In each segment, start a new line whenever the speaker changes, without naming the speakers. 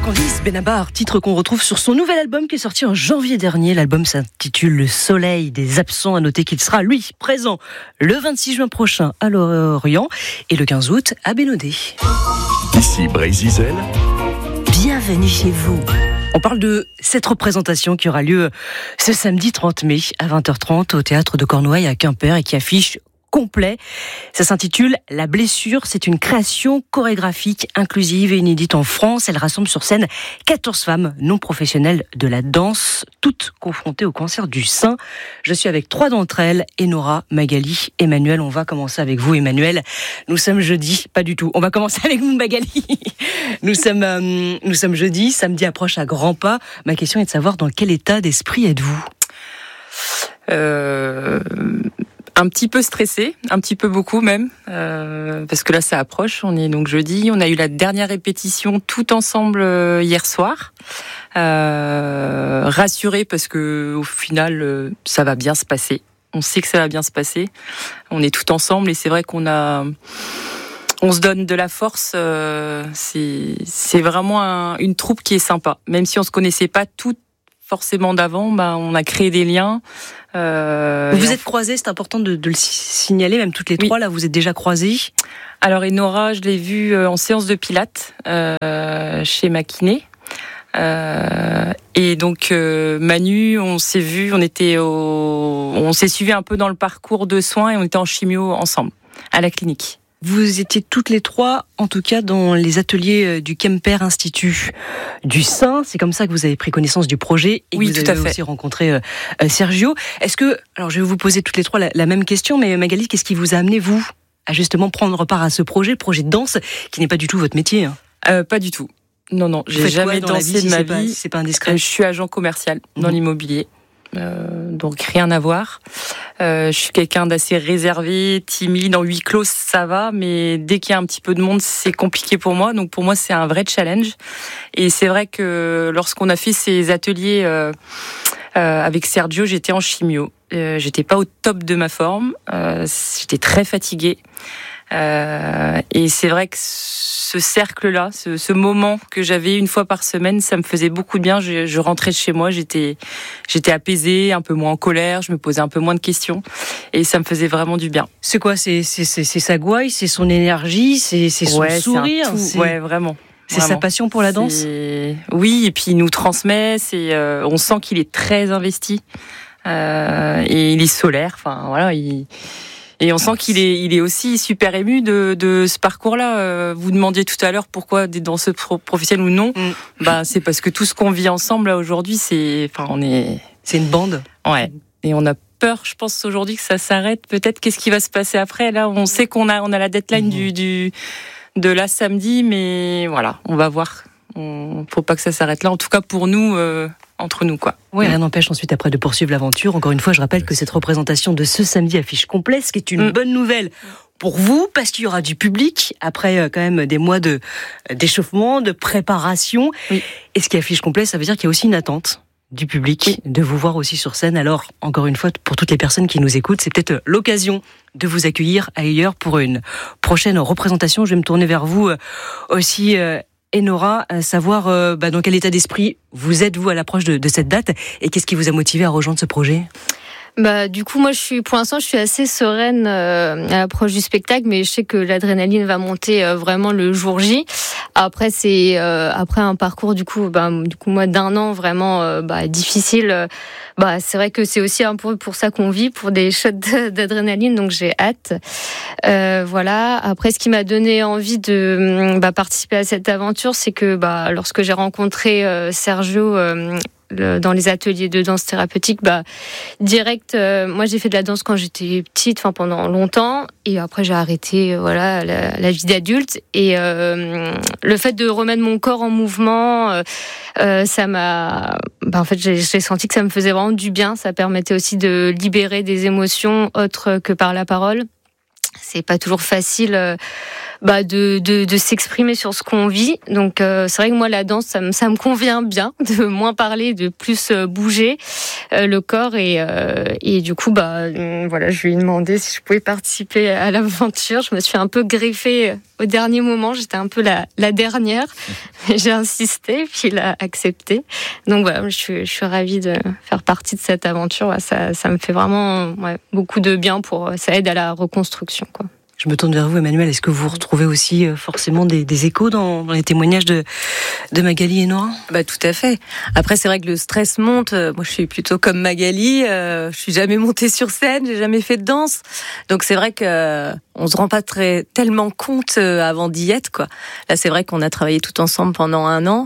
Fabrice Benabar, titre qu'on retrouve sur son nouvel album qui est sorti en janvier dernier. L'album s'intitule Le Soleil des Absents. À noter qu'il sera, lui, présent le 26 juin prochain à Lorient et le 15 août à Bénodet.
Ici Brésil.
Bienvenue chez vous. On parle de cette représentation qui aura lieu ce samedi 30 mai à 20h30 au Théâtre de Cornouailles à Quimper et qui affiche complet. Ça s'intitule La Blessure. C'est une création chorégraphique inclusive et inédite en France. Elle rassemble sur scène 14 femmes non professionnelles de la danse, toutes confrontées au cancer du sein. Je suis avec 3 d'entre elles, Enora, Magali, Emmanuel. On va commencer avec vous, Emmanuel. Nous sommes jeudi, pas du tout. On va commencer avec vous, Magali. Nous sommes jeudi, samedi approche à grands pas. Ma question est de savoir dans quel état d'esprit êtes-vous ?
Un petit peu stressé, un petit peu beaucoup même, parce que là ça approche, on est donc jeudi, on a eu la dernière répétition tout ensemble hier soir, rassuré parce que au final ça va bien se passer, on sait que ça va bien se passer, on est tout ensemble et c'est vrai on se donne de la force, c'est vraiment une troupe qui est sympa, même si on se connaissait pas toutes forcément d'avant, on a créé des liens.
Vous êtes croisés, c'est important de le signaler, même toutes les 3, là, vous êtes déjà croisés.
Alors, Enora, je l'ai vue en séance de pilates chez ma kiné. Et donc, Manu, on s'est vu, on s'est suivi un peu dans le parcours de soins et on était en chimio ensemble, à la clinique.
Vous étiez toutes les 3, en tout cas, dans les ateliers du Quimper Institut du Sein. C'est comme ça que vous avez pris connaissance du projet et
oui,
que vous avez aussi rencontré Sergio. Est-ce que, alors je vais vous poser toutes les 3 la même question, mais Magali, qu'est-ce qui vous a amené, vous, à justement prendre part à ce projet, le projet de danse, qui n'est pas du tout votre métier, hein.
Pas du tout. Non, j'ai jamais dansé de ma vie.
C'est pas indiscret.
Je suis agent commercial dans l'immobilier. Donc rien à voir. Je suis quelqu'un d'assez réservé, timide, en huis clos ça va, mais dès qu'il y a un petit peu de monde c'est compliqué pour moi, donc pour moi c'est un vrai challenge. Et c'est vrai que lorsqu'on a fait ces ateliers avec Sergio, j'étais en chimio, j'étais pas au top de ma forme, j'étais très fatiguée. Et c'est vrai que ce cercle-là, ce moment que j'avais une fois par semaine, ça me faisait beaucoup de bien. Je rentrais de chez moi, j'étais apaisée, un peu moins en colère, je me posais un peu moins de questions, et ça me faisait vraiment du bien.
C'est quoi ? C'est sa gouaille, c'est son énergie, c'est son sourire.
Ouais, vraiment.
C'est sa passion pour la danse.
Oui, et puis il nous transmet. On sent qu'il est très investi, et il est solaire. Enfin voilà, Et on sent qu'il est aussi super ému de ce parcours-là. Vous demandiez tout à l'heure pourquoi des danseuses professionnelles ou non. C'est parce que tout ce qu'on vit ensemble là aujourd'hui, c'est
une bande.
Ouais. Et on a peur, je pense aujourd'hui que ça s'arrête. Peut-être qu'est-ce qui va se passer après. Là, on sait qu'on a la deadline de la samedi, mais voilà, on va voir. Faut pas que ça s'arrête là. En tout cas pour nous. Entre nous, quoi.
Oui, rien n'empêche ensuite après de poursuivre l'aventure. Encore une fois, je rappelle que cette représentation de ce samedi affiche complet, ce qui est une bonne nouvelle pour vous, parce qu'il y aura du public, après quand même des mois d'échauffement, de préparation. Oui. Et ce qui affiche complet, ça veut dire qu'il y a aussi une attente du public, de vous voir aussi sur scène. Alors, encore une fois, pour toutes les personnes qui nous écoutent, c'est peut-être l'occasion de vous accueillir ailleurs pour une prochaine représentation. Je vais me tourner vers vous aussi, Enora, savoir dans quel état d'esprit vous êtes, vous, à l'approche de cette date, et qu'est-ce qui vous a motivé à rejoindre ce projet ?
Du coup, moi, pour l'instant, je suis assez sereine à l'approche du spectacle, mais je sais que l'adrénaline va monter vraiment le jour J. Après, c'est après un parcours du coup moi d'1 an vraiment difficile. C'est vrai que c'est aussi un peu pour ça qu'on vit, pour des shots d'adrénaline, donc j'ai hâte. Voilà. Après, ce qui m'a donné envie de participer à cette aventure, c'est que lorsque j'ai rencontré Sergio dans les ateliers de danse thérapeutique, direct, moi j'ai fait de la danse quand j'étais petite, pendant longtemps, et après j'ai arrêté la vie d'adulte, et le fait de remettre mon corps en mouvement, ça m'a en fait j'ai senti que ça me faisait vraiment du bien. Ça permettait aussi de libérer des émotions autres que par la parole. C'est pas toujours facile de s'exprimer sur ce qu'on vit. Donc c'est vrai que moi la danse ça me convient bien, de moins parler, de plus bouger le corps et du coup voilà, je lui ai demandé si je pouvais participer à l'aventure. Je me suis un peu greffée au dernier moment, j'étais un peu la dernière, mais j'ai insisté puis il a accepté. Donc voilà, je suis ravie de faire partie de cette aventure. Ouais, ça me fait vraiment beaucoup de bien, ça aide à la reconstruction, quoi.
Je me tourne vers vous, Emmanuel. Est-ce que vous retrouvez aussi forcément des échos dans les témoignages de Magali et Nora ?
Tout à fait. Après, c'est vrai que le stress monte. Moi, je suis plutôt comme Magali. Je suis jamais montée sur scène, j'ai jamais fait de danse. Donc, c'est vrai que on se rend pas tellement compte avant d'y être, quoi. Là, c'est vrai qu'on a travaillé tout ensemble pendant 1 an.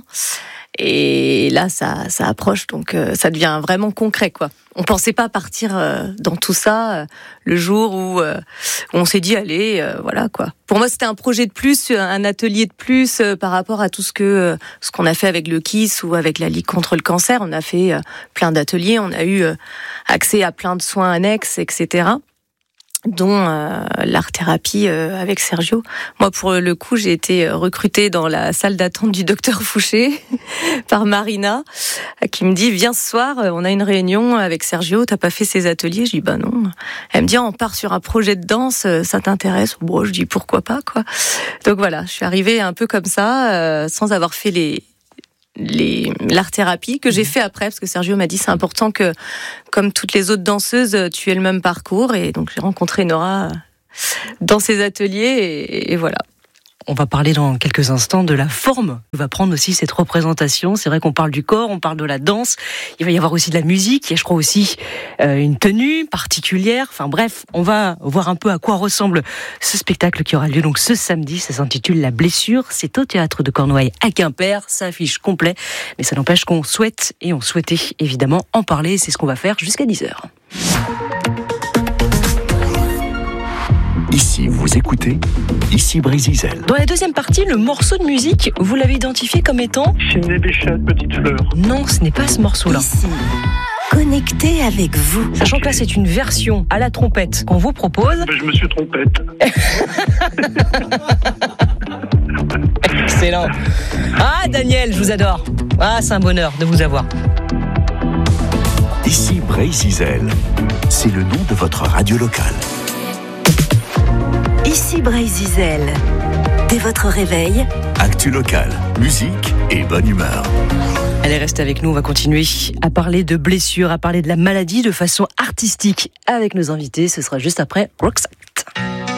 Et là, ça approche, donc ça devient vraiment concret, quoi. On pensait pas partir dans tout ça le jour où on s'est dit allez, voilà, quoi. Pour moi, c'était un projet de plus, un atelier de plus par rapport à tout ce qu'on a fait avec le KISS ou avec la Ligue contre le cancer. On a fait plein d'ateliers, on a eu accès à plein de soins annexes, etc., dont l'art-thérapie avec Sergio. Moi, pour le coup, j'ai été recrutée dans la salle d'attente du docteur Fouché par Marina, qui me dit « Viens ce soir, on a une réunion avec Sergio, t'as pas fait ses ateliers ?» Je dis « Bah non. » Elle me dit « On part sur un projet de danse, ça t'intéresse ?» Bon, je dis « Pourquoi pas, quoi ?» Donc voilà, je suis arrivée un peu comme ça, sans avoir fait l'art-thérapie que j'ai fait après, parce que Sergio m'a dit c'est important que, comme toutes les autres danseuses, tu aies le même parcours. Et donc j'ai rencontré Nora dans ses ateliers et voilà.
On va parler dans quelques instants de la forme que va prendre aussi cette représentation. C'est vrai qu'on parle du corps, on parle de la danse. Il va y avoir aussi de la musique. Il y a, je crois, aussi une tenue particulière. Enfin bref, on va voir un peu à quoi ressemble ce spectacle qui aura lieu donc ce samedi. Ça s'intitule La Blessure. C'est au Théâtre de Cornouailles à Quimper. Ça affiche complet. Mais ça n'empêche qu'on souhaite et on souhaitait évidemment en parler. C'est ce qu'on va faire jusqu'à 10h.
Ici, vous écoutez Ici Brésil.
Dans la deuxième partie, le morceau de musique, vous l'avez identifié comme étant
Sidney Bechet, Petite Fleur.
Non, ce n'est pas ce morceau-là.
Ici, connecté avec vous.
Sachant que là, c'est une version à la trompette qu'on vous propose.
Je me suis trompette.
Excellent. Ah, Daniel, je vous adore. Ah, c'est un bonheur de vous avoir.
Ici Brésil, c'est le nom de votre radio locale.
Ici Brésil. Dès votre réveil,
Actu locale, musique et bonne humeur.
Allez, restez avec nous, on va continuer à parler de blessures, à parler de la maladie de façon artistique avec nos invités. Ce sera juste après Roxette.